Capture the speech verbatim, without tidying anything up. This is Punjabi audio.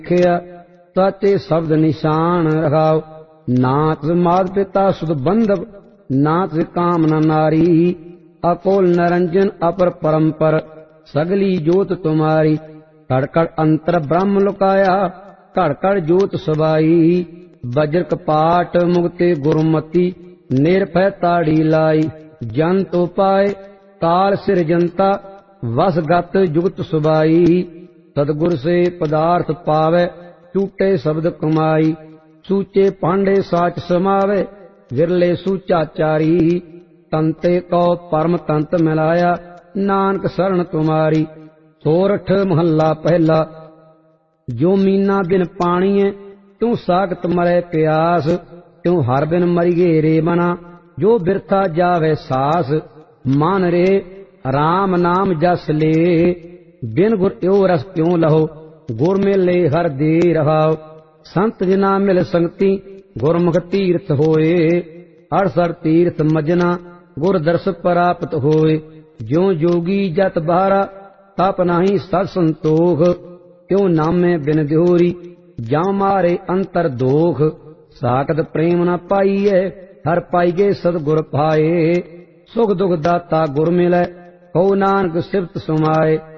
ਦੇਖਿਆ ਸਾਚੇ ਸ਼ਬਦ ਨਿਸ਼ਾਨ ਰਖਾਓ। ਨਾ ਤਿਸ ਮਾਤ ਪਿਤਾ ਸੁਧ ਬੰਧਵ, ਨਾ ਤਿਸ ਕਾਮਨਾ ਨਾਰੀ। ਅਕੋਲ ਨਿਰੰਜਨ ਅਪਰ ਪਰੰਪਰ, ਸਗਲੀ ਜੋਤ ਤੁਮਾਰੀ। ਘੜ ਘੜ ਅੰਤਰ ਬ੍ਰਹਮ ਲੁਕਾਇਆ, ਘੜ ਘੜ ਜੋਤ ਸਬਾਈ। ਬਜਰ ਕਪਾਟ ਮੁਕਤੇ ਗੁਰਮਤੀ, ਨਿਰਭੈ ਤਾੜੀ ਲਾਈ। ਜਨ ਤੋ ਪਾਏ ਕਾਲ ਸਿਰਜੰਤਾ, ਵਸ ਗਤ ਜੁਗਤ ਸੁਬਾਈ। ਸਤਿਗੁਰ ਸੇ ਪਦਾਰਥ ਪਾਵੈ, ਝੂਟੇ ਸ਼ਬਦ ਕਮਾਈ। ਸੂਚੇ ਭਾਂਡੇ ਸਾਚ ਸਮਾਵੇ, ਵਿਰਲੇ ਸੂਚਾ ਚਾਰੀ। ਤੰਤੇ ਕਉ ਪਰਮ ਤੰਤ ਮਿਲਾਇਆ, ਨਾਨਕ ਸਰਣ ਤੁਮਾਰੀ। ਸੋਰਠ ਮਹੱਲਾ ਪਹਿਲਾ। ਜੋ ਮੀਨਾ ਬਿਨ ਪਾਣੀਏ, ਤੂੰ ਸਾਖਤ ਮਰੈ ਪਿਆਸ। ਤੂੰ ਹਰ ਬਿਨ ਮਰੀਏ ਰੇ ਮਨਾ, ਜੋ ਬਿਰਥਾ ਜਾਵੇ ਸਾਸ। ਮਨ ਰੇ ਰਾਮ ਨਾਮ ਜਸ ਲੇ, ਬਿਨ ਗੁਰ ਇਉ ਰਸ ਕਿਉ ਲਹੋ। ਗੁਰ ਮਿਲੇ ਹਰ ਦੇ ਰਹਾਓ, ਸੰਤ ਜਿਨਾ ਮਿਲ ਸੰਗਤੀ। ਗੁਰਮੁਖ ਤੀਰਥ ਹੋਏ, ਅੜਸਰ ਤੀਰਥ ਮਜਨਾ। ਗੁਰ ਦਰਸ ਪ੍ਰਾਪਤ ਹੋਏ। ਜਿਉ ਜੋਗੀ ਜਤ ਬਾਰਾ, ਤਪ ਨਾਹੀ ਸਤ ਸੰਤੋਖ। ਤਿਉ ਨਾਮੇ ਬਿਨ ਦਿਉਰੀ, ਜਾਂ ਮਾਰੇ ਅੰਤਰ ਦੋਖ। ਸਾਖਤ ਪ੍ਰੇਮ ਨ ਪਾਈਐ, ਹਰ ਪਾਈਏ ਸਤਿਗੁਰ ਪਾਏ। ਸੁਖ ਦੁਖ ਦਾਤਾ ਗੁਰ ਮਿਲੈ, ਕਉ ਨਾਨਕ ਸਿਫਤ ਸੁਮਾਏ।